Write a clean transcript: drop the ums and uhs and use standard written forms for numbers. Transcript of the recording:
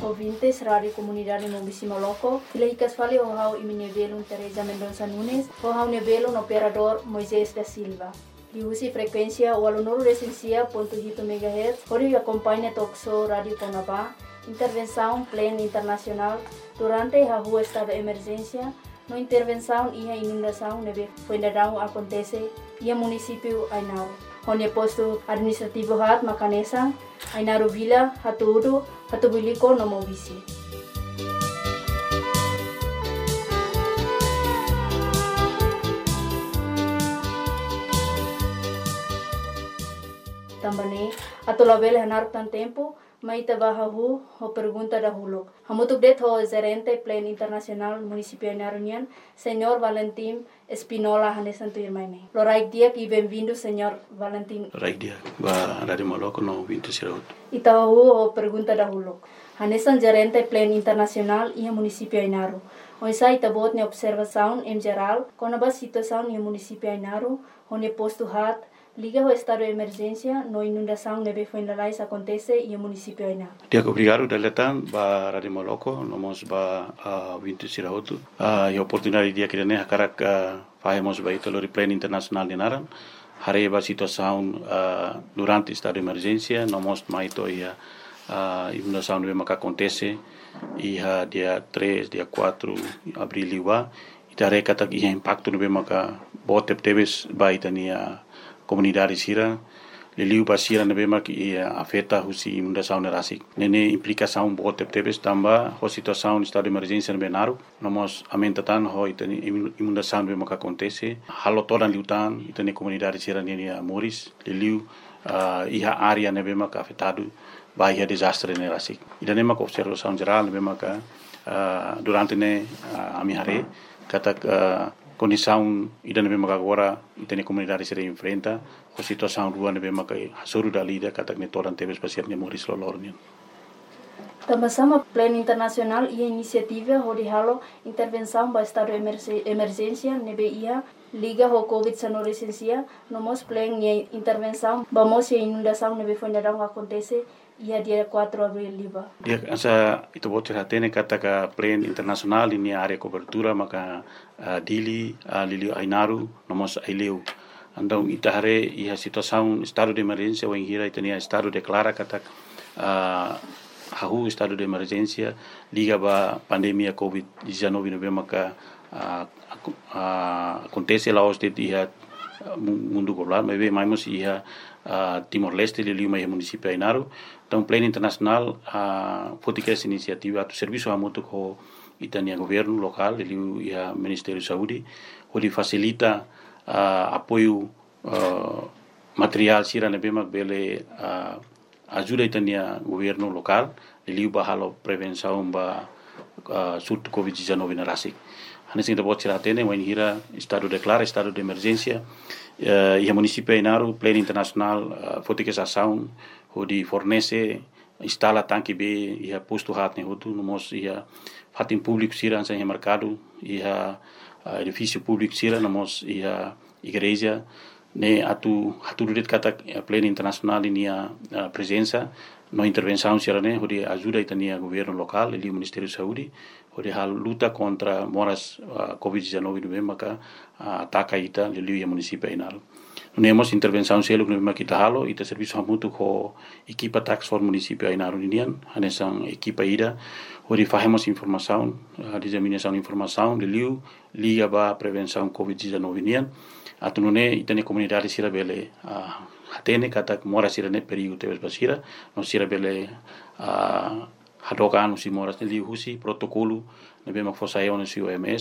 ouvintes Rádio Comunidade Mobisi Moloco. Hilahicas fale o hau iminevelo Teresa Mendonça Nunes, o hau nevelo no operador Moisés da Silva. Diusi frequência 89.7 MHz, onde acompanha Toxo Rádio Conabá, intervenção plena internacional durante a rua estado de emergência, no intervenção e a inundação neve Fuendadão acontece e a município Ainaro. Onde posto administrativo hat Macanesa, Ainaro Vila, Hatuudu, Hatubuliko no Mobisi. Também atau label hanar tan tempo mai tabahu o pergunta dahulu. Hamutuk det ho gerente plan internasional município Ainarunian, Senhor Valentim Espinola Hanesan Tuirmaine. Loraik dia e bem-vindo, Senhor Valentim. Loraik dia, ba Rádio Moloco no 26. Itahu o pergunta dahulu. Hanesan gerente plan internasional e município Ainaru. Oisai tabot ne observação em geral, com a situação no município Ainaru, onde posto hat liga ao estado de emergência, no inundação neve Fuendalais acontece e o município Aina. Dia obrigado daletan ba Rádio Moloco, nomos ba 26 e a oportunidade dia que né karak fazemos ba italo plan internacional de Naran. Hare ba situação durante estado de emergência, nomos maito ia inundação neve maka acontece e dia 3, dia 4 abril liwa. Itare kata ia impacto neve maka botep tebes ba itania comunidade sira leliu basira na bema que afeta husi inundação na rasik nene implicação bote tebes tamba ho situação estado de emergência no Benaru nomos amentatan ho itani inundação bema que acontece halo toda liutan itani comunidade sira nene Moris leliu iha área na bema que afetado vai a desastre na rasik idane ma observação geral na bema que durante ne amihare kata condição ida nebe maka agora itene comunidade se enfrenta a situação rua nebe maka hasuru da lida kata ne toran tebes pasir ne Moris lolornian. Também plano internacional e iniciativa onde halo intervenção para estado de emergência nebe ia liga ao COVID-19 licencia nomos plano e intervenção vamos e inundação nebe Fuendadão acontece ia dia 4 abril liba. Dia asa itu bote hatene kata ka plan internasional ini area cobertura maka Dili Lili Ainaru nomos Aileu. Andau itahare ia situação estado de emergência ou hira itania estado declara kata hahu estado de emergência liga ba pandemia COVID-19 nebe maka acontece lá os de dia mundo global mas mais ia Timor-Leste liliu mai município Ainaru. Então plano internacional fotica essa iniciativa do serviço amuto ko itania governo local liliu ia Ministério Saúde onde facilita apoio material sira na bema bele ajuda itania governo local liliu bahalo prevenção ba surto COVID-19 na rasik. Hanesin da bot siratene wain hira estado declara estado de emergência e a município Ainaru plano internacional fotica ação onde fornece instala tanque B e posto hat ne hotu nomos ia fatin público sira sem mercado e edifício público sira nomos ia igreja ne atu det kata plano internacional inia presença no intervenção sira ne onde ajuda itania governo local e o Ministério da Saúde onde a luta contra moras COVID-19 no maka ataca ita liliu município Ainaru. Nemos intervenção selo no maka kita halo ita serviço hamutu ko equipa tax for município Ainaru nian hanesan equipa ida onde fazemos informação disseminação informação liliu liga ba prevenção COVID-19 nian atunune itane comunidade sira bele hatene kata mora sira ne perigo tebes basira no sira bele hadokan usi moras liu husi protokolo nebe mak fosayon si OMS